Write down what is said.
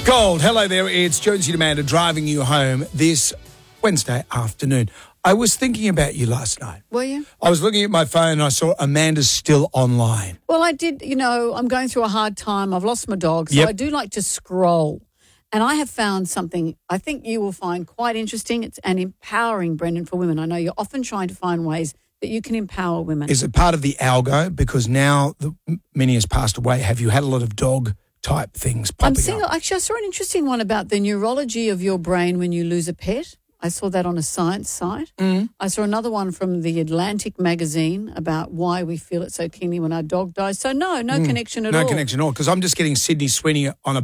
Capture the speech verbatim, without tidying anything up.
Gold, hello there. It's Jonesy and Amanda driving you home this Wednesday afternoon. I was thinking about you last night. Were you? I was looking at my phone and I saw Amanda's still online. Well, I did, you know, I'm going through a hard time. I've lost my dog, so Yep. I do like to scroll. And I have found something I think you will find quite interesting. It's an empowering, Brendan, for women. I know you're often trying to find ways that you can empower women. Is it part of the algo? Because now the, Minnie has passed away. Have you had a lot of dog type things popping I'm seeing, up? actually, I saw an interesting one about the neurology of your brain when you lose a pet. I saw that on a science site. Mm. I saw another one from the Atlantic magazine about why we feel it so keenly when our dog dies. So no, no Mm. connection at no all. No connection at all, because I'm just getting Sydney Sweeney on a